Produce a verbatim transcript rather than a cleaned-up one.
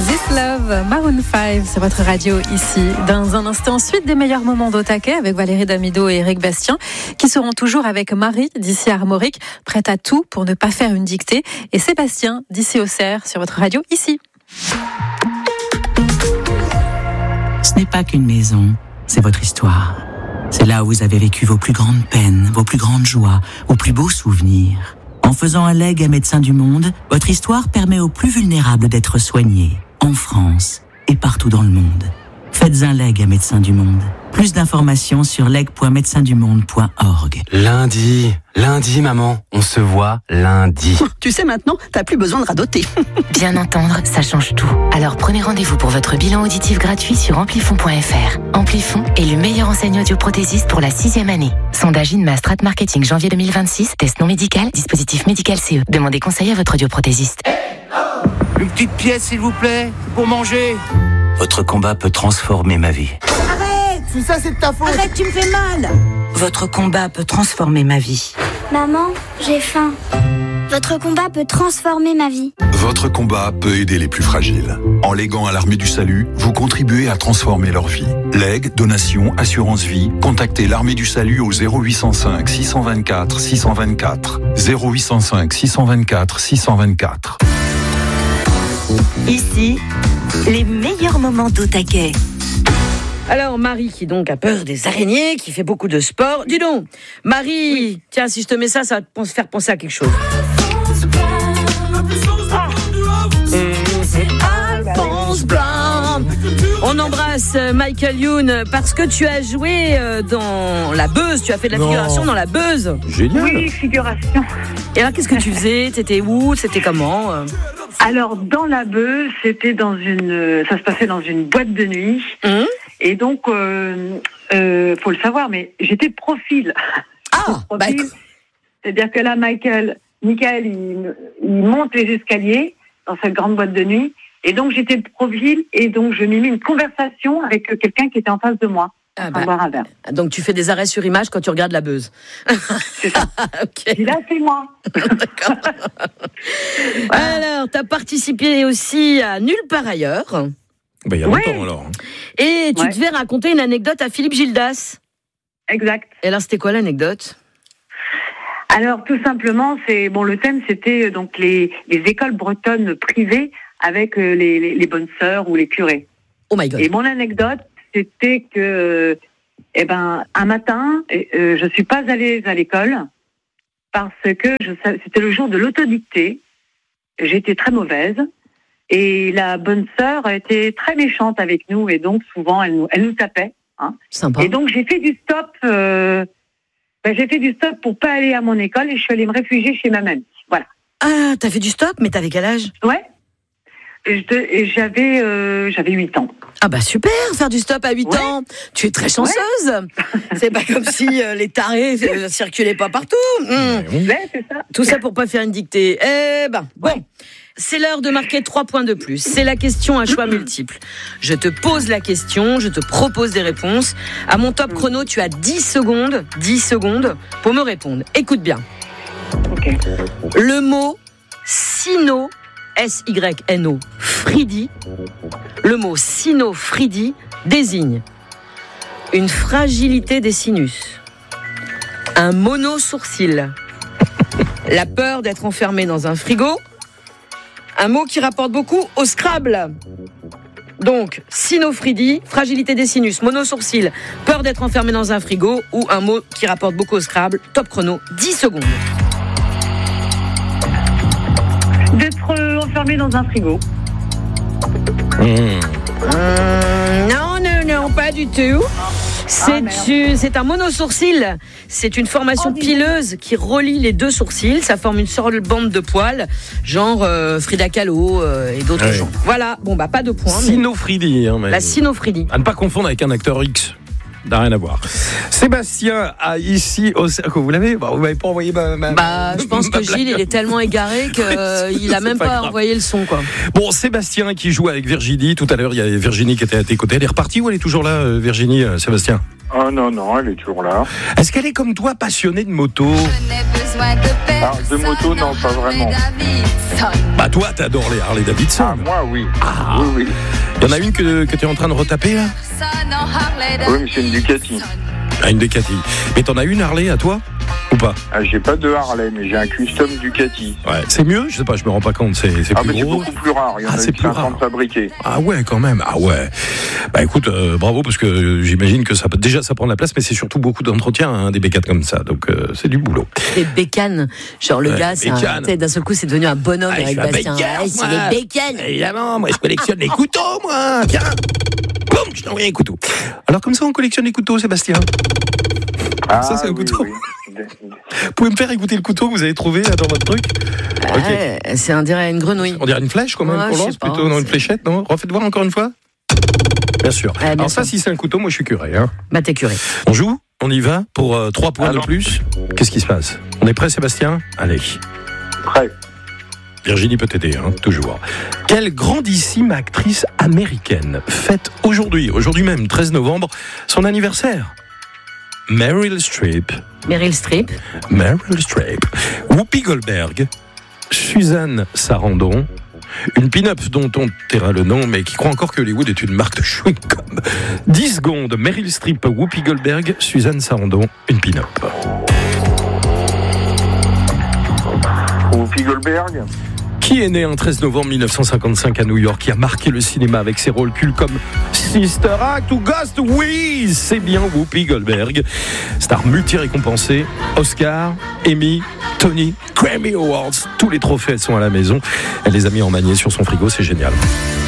This Love, Maroon cinq, c'est votre radio ici. Dans un instant, suite des meilleurs moments d'Au-Taquet avec Valérie Damido et Eric Bastien, qui seront toujours avec Marie d'ici Armorique, prête à tout pour ne pas faire une dictée, et Sébastien d'ici Auxerre sur votre radio ici. Ce n'est pas qu'une maison, c'est votre histoire. C'est là où vous avez vécu vos plus grandes peines, vos plus grandes joies, vos plus beaux souvenirs. En faisant un leg à Médecins du Monde, votre histoire permet aux plus vulnérables d'être soignés, en France et partout dans le monde. Faites un leg à Médecins du Monde. Plus d'informations sur leg point médecins du monde point org. Lundi, lundi maman, on se voit lundi. Tu sais maintenant, t'as plus besoin de radoter. Bien entendre, ça change tout. Alors prenez rendez-vous pour votre bilan auditif gratuit sur amplifon point f r. Amplifon est le meilleur enseignant audioprothésiste pour la sixième année. Sondage INMA Strat Marketing janvier deux mille vingt-six, test non médical, dispositif médical C E. Demandez conseil à votre audioprothésiste. Une petite pièce s'il vous plaît, pour manger. Votre combat peut transformer ma vie. Arrête, c'est ça, c'est de ta faute. Arrête, tu me fais mal. Votre combat peut transformer ma vie. Maman, j'ai faim. Votre combat peut transformer ma vie. Votre combat peut aider les plus fragiles. En léguant à l'Armée du Salut, vous contribuez à transformer leur vie. Legs, donations, assurance vie, contactez l'Armée du Salut au zéro huit cent cinq six cent vingt-quatre six cent vingt-quatre. zéro huit cent cinq six cent vingt-quatre six cent vingt-quatre. Ici, les meilleurs moments d'Au-Taquet. Alors, Marie, qui donc a peur des araignées, qui fait beaucoup de sport. Dis donc, Marie, oui. Tiens, si je te mets ça, ça va te faire penser à quelque chose. Ah. C'est Alphonse Brown. On embrasse Michael Youn parce que tu as joué dans La Beuse. Tu as fait de la non. figuration dans La Beuse. Génial. Oui, figuration. Et alors, qu'est-ce que tu faisais ? T'étais où ? C'était comment ? Alors, dans La Beuse, c'était dans une, ça se passait dans une boîte de nuit. Mmh. Et donc, euh, euh, faut le savoir, mais j'étais de profil. Ah, profil. Bah, c'est-à-dire que là, Michael, Michael, il, il monte les escaliers dans cette grande boîte de nuit. Et donc, j'étais de profil et donc je m'y mis une conversation avec quelqu'un qui était en face de moi. Ah bah, boire un verre. Donc, tu fais des arrêts sur image quand tu regardes La Beuse. C'est ça. Okay. Et là, c'est moi. D'accord. Alors, tu as participé aussi à Nulle part ailleurs. Bah, il y a longtemps, ouais. alors. Et tu ouais. devais raconter une anecdote à Philippe Gildas. Exact. Et alors, c'était quoi l'anecdote ? Alors, tout simplement, c'est bon. Le thème, c'était donc les, les écoles bretonnes privées avec les, les, les bonnes sœurs ou les curés. Oh my God. Et mon anecdote, c'était que, eh ben, un matin, euh, je suis pas allée à l'école parce que je, c'était le jour de l'autodictée. J'étais très mauvaise. Et la bonne sœur était très méchante avec nous et donc souvent elle nous, elle nous tapait. Hein. Sympa. Et donc j'ai fait du stop. Euh, ben, j'ai fait du stop pour pas aller à mon école et je suis allée me réfugier chez ma mamie. Voilà. Ah, t'as fait du stop, mais t'avais quel âge ? Ouais. Et, je, et j'avais euh, j'avais huit ans. Ah bah super, faire du stop à huit ouais. ans. Tu es très chanceuse. Ouais. C'est pas comme si euh, les tarés euh, circulaient pas partout. Mmh. Ouais, c'est ça. Tout ça pour pas faire une dictée. Eh ben, bon. Ouais. C'est l'heure de marquer trois points de plus. C'est la question à choix multiples. Je te pose la question, je te propose des réponses. À mon top chrono, tu as dix secondes, dix secondes pour me répondre. Écoute bien. Okay. Le mot sino, S Y N O, fridi, le mot sino-fridi désigne une fragilité des sinus, un monosourcil, la peur d'être enfermé dans un frigo, un mot qui rapporte beaucoup au Scrabble. Donc, sinophrydie, fragilité des sinus, monosourcil, peur d'être enfermé dans un frigo ou un mot qui rapporte beaucoup au Scrabble. Top chrono, dix secondes. D'être enfermé dans un frigo. Mmh. Mmh, non, non, non, pas du tout. C'est, ah, une, c'est un monosourcil. C'est une formation oh, pileuse qui relie les deux sourcils. Ça forme une seule bande de poils, genre euh, Frida Kahlo euh, et d'autres ouais. gens. Voilà, bon bah pas de points. Sinophrydie. Hein, mais... La sinophrydie. À ne pas confondre avec un acteur X. n'a rien à voir. Sébastien a ici au vous l'avez bon, vous m'avez pas envoyé ma, ma bah je pense ma que Gilles il est tellement égaré qu'il euh, a même pas, pas envoyé le son quoi. Bon, Sébastien qui joue avec Virginie tout à l'heure, il y a Virginie qui était à tes côtés. Elle est repartie ou elle est toujours là, euh, Virginie, euh, Sébastien? Oh non, non, elle est toujours là. Est-ce qu'elle est comme toi passionnée de moto? Ah, de moto, non, pas vraiment. Bah toi, t'adores les Harley Davidson. Ah, moi, oui. Ah. Oui, oui. Il y en a une que, que tu es en train de retaper, là? Oui, mais c'est une Ducati. Ah, une Ducati. Mais t'en as une Harley à toi? Ou pas? Ah, j'ai pas de Harley, mais j'ai un custom Ducati. Ouais, c'est mieux? Je sais pas, je me rends pas compte. C'est, c'est ah, plus mais gros. c'est beaucoup plus rare. Il y en ah, a c'est eu plus rare. fabriqués. Ah ouais, quand même. Ah ouais. Bah écoute, euh, bravo, parce que j'imagine que ça peut, déjà ça prend de la place, mais c'est surtout beaucoup d'entretien, hein, des bécanes comme ça. Donc euh, c'est du boulot. Des bécanes. Genre le ouais, gars, c'est un, d'un seul coup, c'est devenu un bonhomme ah, avec Bastien. Ouais, c'est des bécanes. Évidemment, moi je collectionne les couteaux, moi. Tiens. Boum, je t'ai envoyé un couteau. Alors comme ça, on collectionne les couteaux, Sébastien. Ah, ça, c'est un oui, couteau. Oui. Vous pouvez me faire écouter le couteau que vous avez trouvé là dans votre truc? ah, okay. C'est on dirait une grenouille. On dirait une flèche quand même ouais, qu'on lance pas, plutôt, non, une fléchette, non? Refaites voir encore une fois. Bien sûr. Ah, bien Alors sûr. ça, si c'est un couteau, moi je suis curé. Hein. Bah t'es curé. On joue? On y va pour euh, trois points ah, de non. plus? Qu'est-ce qui se passe? On est prêt, Sébastien? Allez. Prêt. Virginie peut t'aider, hein, toujours. Quelle grandissime actrice américaine fête aujourd'hui, aujourd'hui même, treize novembre, son anniversaire? Meryl Streep. Meryl Streep. Meryl Streep. Whoopi Goldberg. Suzanne Sarandon. Une pin-up dont on taira le nom, mais qui croit encore que Hollywood est une marque de chewing-gum. dix secondes. Meryl Streep, Whoopi Goldberg, Suzanne Sarandon, une pin-up. Whoopi Goldberg. Qui est né un treize novembre mille neuf cent cinquante-cinq à New York, qui a marqué le cinéma avec ses rôles cultes comme Sister Act ou Ghost? Oui, c'est bien Whoopi Goldberg. Star multi-récompensée, Oscar, Emmy, Tony, Grammy Awards, tous les trophées sont à la maison. Elle les a mis en manier sur son frigo, c'est génial.